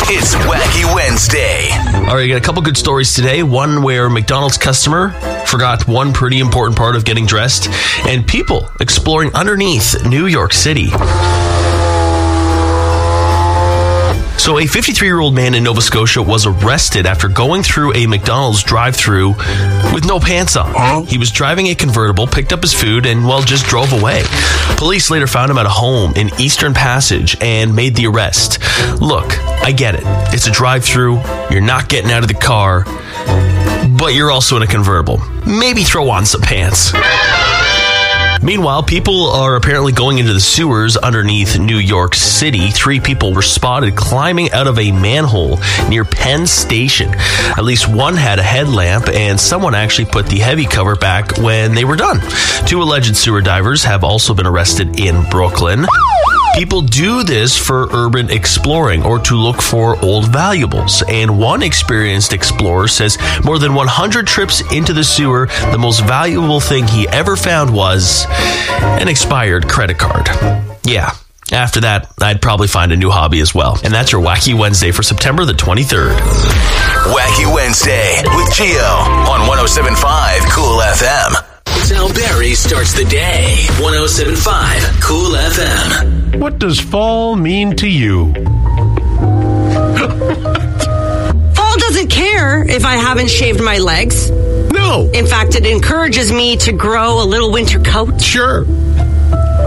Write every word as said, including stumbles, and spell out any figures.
It's Wacky Wednesday. All right, you got a couple good stories today. One where McDonald's customer forgot one pretty important part of getting dressed, and people exploring underneath New York City. So a fifty-three-year-old man in Nova Scotia was arrested after going through a McDonald's drive-thru with no pants on. Huh? He was driving a convertible, picked up his food, and, well, just drove away. Police later found him at a home in Eastern Passage and made the arrest. Look, I get it. It's a drive-thru. You're not getting out of the car, but you're also in a convertible. Maybe throw on some pants. Meanwhile, people are apparently going into the sewers underneath New York City. Three people were spotted climbing out of a manhole near Penn Station. At least one had a headlamp, and someone actually put the heavy cover back when they were done. Two alleged sewer divers have also been arrested in Brooklyn. People do this for urban exploring or to look for old valuables. And one experienced explorer says more than one hundred trips into the sewer, the most valuable thing he ever found was an expired credit card. Yeah. After that, I'd probably find a new hobby as well. And that's your Wacky Wednesday for September the twenty-third. Wacky Wednesday with Gio on one oh seven point five Cool F M. Sal Berry starts the day. one oh seven point five Cool F M. What does fall mean to you? Fall doesn't care if I haven't shaved my legs. No. In fact, it encourages me to grow a little winter coat. Sure.